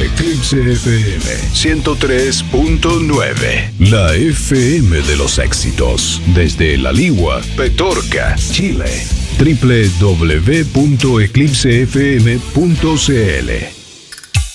Eclipse FM 103.9. La FM de los éxitos. Desde La Ligua, Petorca, Chile. www.eclipsefm.cl